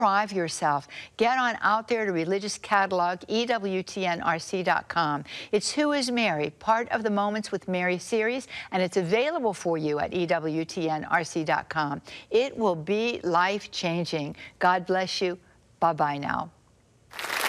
Deprive yourself. Get on out there to Religious Catalog, EWTNRC.com. It's Who is Mary, part of the Moments with Mary series, and it's available for you at EWTNRC.com. It will be life-changing. God bless you. Bye-bye now.